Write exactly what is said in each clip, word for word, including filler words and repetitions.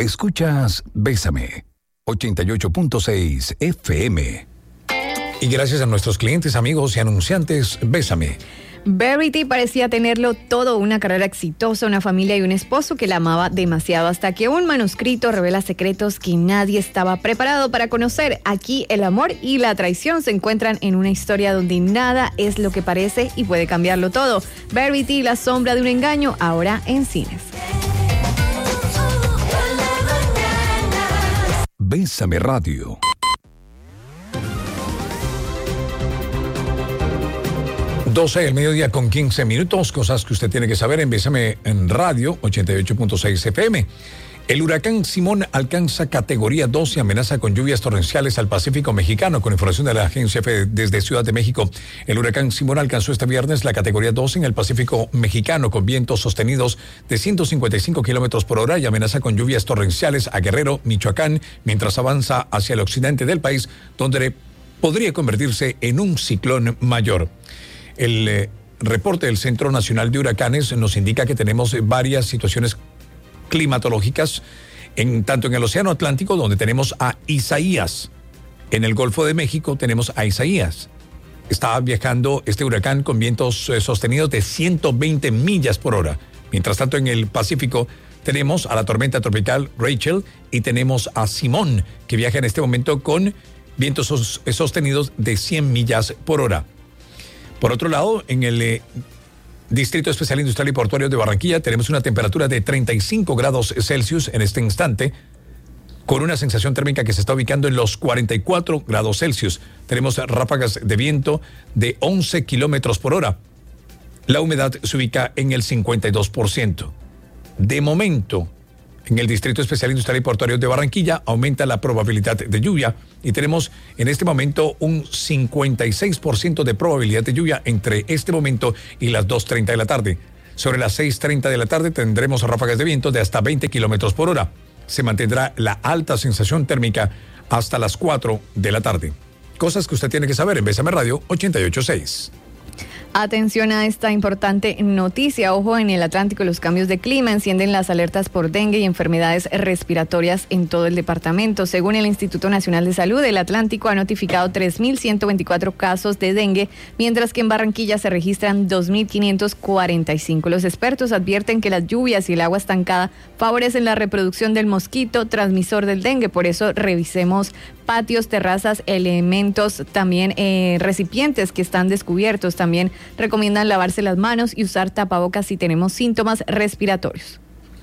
Escuchas Bésame, ochenta y ocho punto seis F M. Y gracias a nuestros clientes, amigos y anunciantes, Bésame. Verity parecía tenerlo todo, una carrera exitosa, una familia y un esposo que la amaba demasiado, hasta que un manuscrito revela secretos que nadie estaba preparado para conocer. Aquí el amor y la traición se encuentran en una historia donde nada es lo que parece y puede cambiarlo todo. Verity, la sombra de un engaño, ahora en cines. Bésame Radio. doce del mediodía con quince minutos, cosas que usted tiene que saber en Bésame en Radio, ochenta y ocho punto seis F M. El huracán Simón alcanza categoría dos y amenaza con lluvias torrenciales al Pacífico mexicano. Con información de la agencia F desde Ciudad de México, el huracán Simón alcanzó este viernes la categoría dos en el Pacífico mexicano con vientos sostenidos de ciento cincuenta y cinco kilómetros por hora y amenaza con lluvias torrenciales a Guerrero, Michoacán, mientras avanza hacia el occidente del país, donde podría convertirse en un ciclón mayor. El eh, reporte del Centro Nacional de Huracanes nos indica que tenemos varias situaciones climatológicas, en, tanto en el Océano Atlántico, donde tenemos a Isaías. En el Golfo de México tenemos a Isaías. Está viajando este huracán con vientos eh, sostenidos de ciento veinte millas por hora. Mientras tanto, en el Pacífico tenemos a la tormenta tropical Rachel y tenemos a Simón, que viaja en este momento con vientos sos, sostenidos de cien millas por hora. Por otro lado, en el eh, Distrito Especial Industrial y Portuario de Barranquilla tenemos una temperatura de treinta y cinco grados Celsius en este instante, con una sensación térmica que se está ubicando en los cuarenta y cuatro grados Celsius. Tenemos ráfagas de viento de once kilómetros por hora. La humedad se ubica en el cincuenta y dos por ciento. De momento, en el Distrito Especial Industrial y Portuario de Barranquilla aumenta la probabilidad de lluvia y tenemos en este momento un cincuenta y seis por ciento de probabilidad de lluvia entre este momento y las dos treinta de la tarde. Sobre las seis treinta de la tarde tendremos ráfagas de viento de hasta veinte kilómetros por hora. Se mantendrá la alta sensación térmica hasta las cuatro de la tarde. Cosas que usted tiene que saber en Bésame Radio ochenta y ocho punto seis. Atención a esta importante noticia. Ojo, en el Atlántico los cambios de clima encienden las alertas por dengue y enfermedades respiratorias en todo el departamento. Según el Instituto Nacional de Salud, el Atlántico ha notificado tres mil ciento veinticuatro casos de dengue, mientras que en Barranquilla se registran dos mil quinientos cuarenta y cinco. Los expertos advierten que las lluvias y el agua estancada favorecen la reproducción del mosquito transmisor del dengue. Por eso revisemos patios, terrazas, elementos, también eh, recipientes que están descubiertos. También recomiendan lavarse las manos y usar tapabocas si tenemos síntomas respiratorios.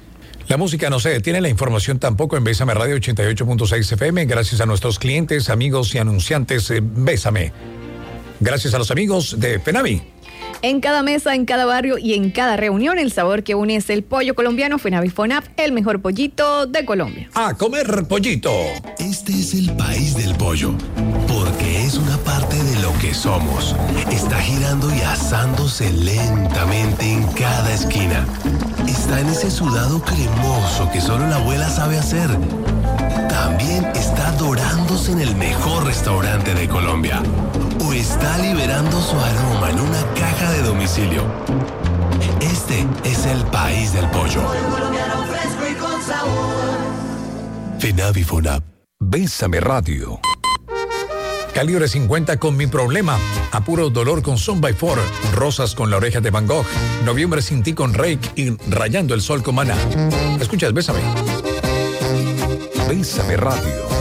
La música no se detiene, la información tampoco en Bésame Radio ochenta y ocho punto seis F M, gracias a nuestros clientes, amigos y anunciantes. eh, Bésame. Gracias a los amigos de FENAVI. En cada mesa, en cada barrio y en cada reunión, el sabor que une es el pollo colombiano. FENAVI FONAP, el mejor pollito de Colombia. A comer pollito. Este es el país del pollo, porque es una parte de lo que somos. Está girando y asándose lentamente en cada esquina. Está en ese sudado cremoso que solo la abuela sabe hacer. También está dorándose en el mejor restaurante de Colombia. O está liberando su aroma en una caja de domicilio. Este es el país del pollo. FENAVI FONAP. Bésame Radio. Calibre cincuenta con Mi Problema. Apuro Dolor con Son by Four. Rosas con La Oreja de Van Gogh. Noviembre Sin Ti con Rake y Rayando el Sol con Maná. Escuchas Bésame. Bésame Radio.